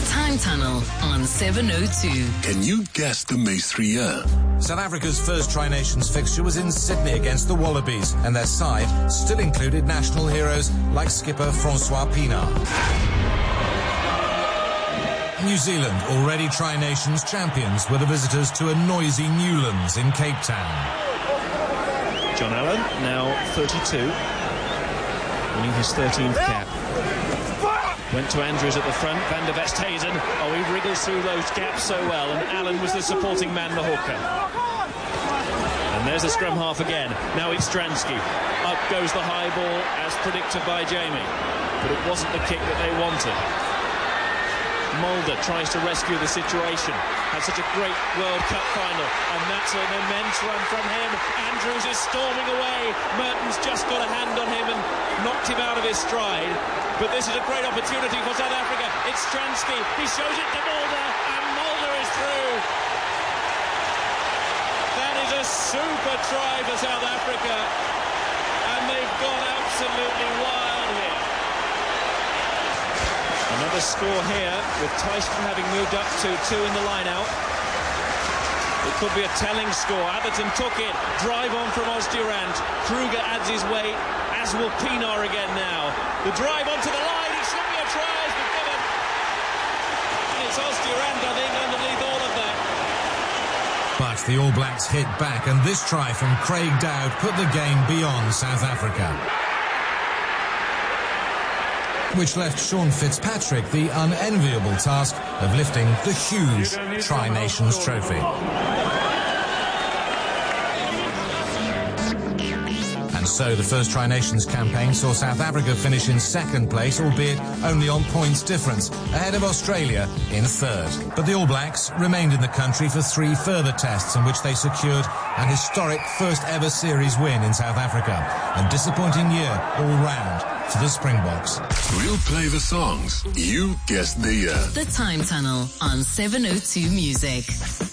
Time Tunnel on 702. Can you guess the meistria? South Africa's first Tri-Nations fixture was in Sydney against the Wallabies, and their side still included national heroes like skipper Francois Pienaar. New Zealand, already Tri-Nations champions, were the visitors to a noisy Newlands in Cape Town. John Allen, now 32, winning his 13th cap. Went to Andrews at the front, Van der Westhuizen. Oh, he wriggles through those gaps so well, and Allen was the supporting man, the hooker. And there's the scrum half again. Now it's Stransky. Up goes the high ball, as predicted by Jamie. But it wasn't the kick that they wanted. Mulder tries to rescue the situation. Had such a great World Cup final, and that's an immense run from him. Andrews is storming away. Mertens just got a hand on him and knocked him out of his stride. But this is a great opportunity for South Africa. It's Stransky. He shows it to Mulder, and Mulder is through. That is a super try for South Africa, and they've gone absolutely wild here. Another score here, with Tyson having moved up to 2 in the line-out. It could be a telling score. Atherton took it. Drive on from Oos-Durant. Kruger adds his weight, as will Pienaar again now. The drive onto the line. It's looking a try has been given. And it's Oos-Durant, I think, underneath all of that. But the All Blacks hit back, and this try from Craig Dowd put the game beyond South Africa, which left Sean Fitzpatrick the unenviable task of lifting the huge Tri-Nations trophy. And so the first Tri-Nations campaign saw South Africa finish in second place, albeit only on points difference, ahead of Australia in third. But the All Blacks remained in the country for 3 further tests, in which they secured an historic first-ever series win in South Africa. A disappointing year all round for the Springboks. We'll play the songs. You guess the year. The Time Tunnel on 702 Music.